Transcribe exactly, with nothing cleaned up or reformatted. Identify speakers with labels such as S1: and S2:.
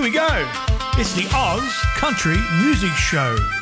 S1: Here we go. It's the Oz Country Music Show.